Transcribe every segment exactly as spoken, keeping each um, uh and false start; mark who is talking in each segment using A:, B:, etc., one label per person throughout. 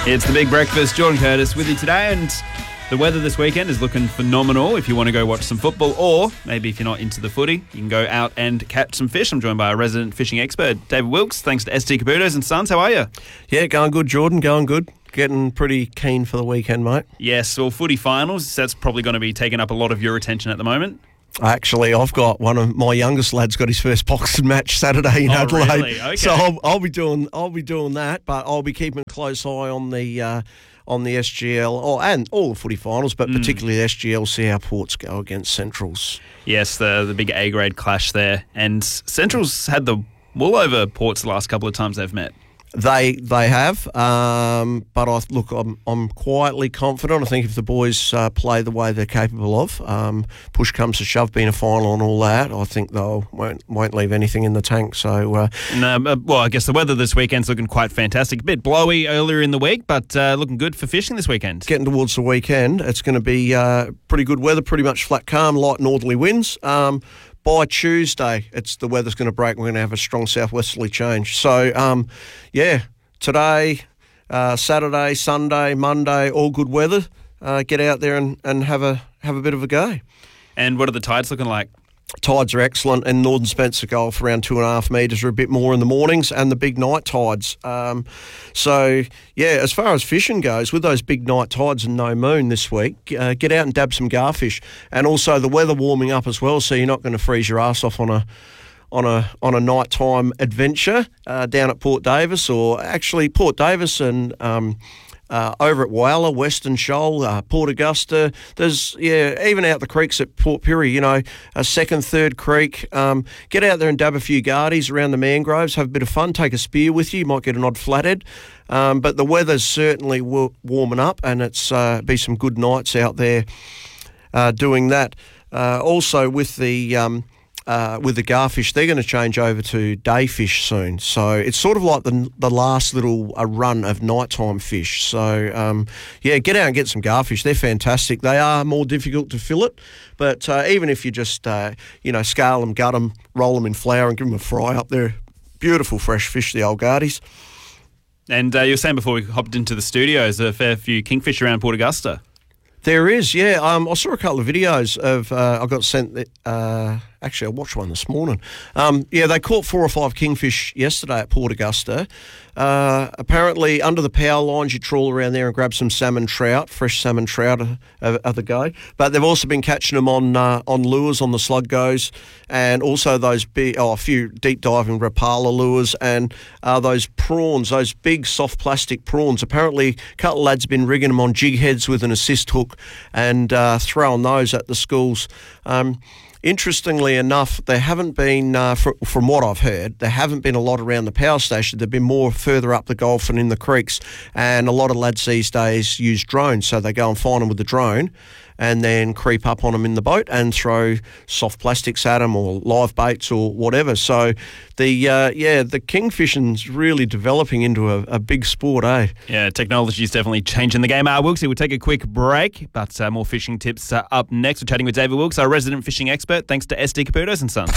A: It's the Big Breakfast. Jordan Curtis with you today, and the weather this weekend is looking phenomenal if you want to go watch some football, or maybe if you're not into the footy, you can go out and catch some fish. I'm joined by a resident fishing expert, David Wilkes. Thanks to S T Caputos and Sons. How are you?
B: Yeah, going good, Jordan, going good. Getting pretty keen for the weekend, mate.
A: Yes, well, footy finals, that's probably going to be taking up a lot of your attention at the moment.
B: Actually, I've got one of my youngest lads got his first boxing match Saturday in
A: oh,
B: Adelaide.
A: Really? Okay.
B: So I'll, I'll be doing I'll be doing that, but I'll be keeping a close eye on the uh, on the S G L oh, and all the footy finals, but mm. particularly the S G L. See how Ports go against Centrals.
A: Yes, the the big A grade clash there, and Centrals had the wool over Ports the last couple of times they've met.
B: They they have, um, but I look, I'm I'm quietly confident. I think if the boys uh, play the way they're capable of, um, push comes to shove, being a final and all that, I think they'll won't won't leave anything in the tank. So, uh,
A: and, um, uh, well, I guess the weather this weekend's looking quite fantastic. A bit blowy earlier in the week, but uh, looking good for fishing this weekend.
B: Getting towards the weekend, it's going to be uh, pretty good weather, pretty much flat, calm, light northerly winds. Um, By Tuesday, it's the weather's going to break. We're going to have a strong southwesterly change. So, um, yeah, today, uh, Saturday, Sunday, Monday, all good weather. Uh, get out there and, and have a have a bit of a go.
A: And what are the tides looking like?
B: Tides are excellent in Northern Spencer Gulf, around two and a half metres or a bit more in the mornings, and the big night tides. Um, so, yeah, as far as fishing goes, with those big night tides and no moon this week, uh, get out and dab some garfish. And also the weather warming up as well, so you're not going to freeze your ass off on a on a on a nighttime adventure uh, down at Port Davis, or actually Port Davis and Um, Uh, over at Whyalla, Western Shoal, uh, Port Augusta. There's, yeah, even out the creeks at Port Pirie, you know, a second, third creek. Um, get out there and dab a few guardies around the mangroves, have a bit of fun, take a spear with you. You might get an odd flathead. Um, but the weather's certainly w- warming up, and it's uh, be some good nights out there uh, doing that. Uh, also with the... Um, Uh, with the garfish, they're going to change over to day fish soon. So it's sort of like the the last little uh, run of nighttime fish. So, um, yeah, get out and get some garfish. They're fantastic. They are more difficult to fillet, but uh, even if you just, uh, you know, scale them, gut them, roll them in flour and give them a fry up there, beautiful fresh fish, the old gardies.
A: And uh, you were saying before we hopped into the studio, there's a fair few kingfish around Port Augusta.
B: There is, yeah. Um, I saw a couple of videos of, uh, I got sent, uh, actually I watched one this morning. Um, yeah, they caught four or five kingfish yesterday at Port Augusta. Uh, apparently under the power lines you trawl around there and grab some salmon trout, fresh salmon trout are, are the go. But they've also been catching them on uh, on lures, on the slug goes, and also those big, oh, a few deep diving Rapala lures, and uh, those prawns, those big soft plastic prawns. Apparently a couple of lads have been rigging them on jig heads with an assist hook and uh, throwing those at the schools. Um, Interestingly enough, there haven't been, uh, fr- from what I've heard, there haven't been a lot around the power station. They've been more further up the Gulf and in the creeks. And a lot of lads these days use drones. So they go and find them with the drone and then creep up on them in the boat and throw soft plastics at them or live baits or whatever. So the uh, yeah, the kingfishing's really developing into a, a big sport, eh?
A: Yeah, technology is definitely changing the game. Uh, Wilkesy, we'll take a quick break, but uh, more fishing tips uh, up next. We're chatting with David Wilkes, our resident fishing expert, thanks to S T Caputos and Sons.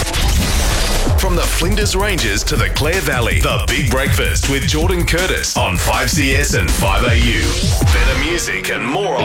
C: From the Flinders Ranges to the Clare Valley, the Big Breakfast with Jordan Curtis on five C S and five A U. Better music and more on